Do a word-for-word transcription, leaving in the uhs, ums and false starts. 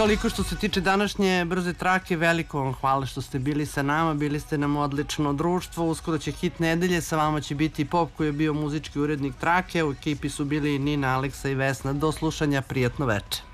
toliko što se tiče današnje brze trake. Veliko vam hvala što ste bili sa nama, bili ste nam odlično društvo. Uskoro će hit nedelje, sa vama će biti Pop koji je bio muzički urednik trake. U ekipi su bili Nina, Aleksa i Vesna. Do slušanja, prijatno veče.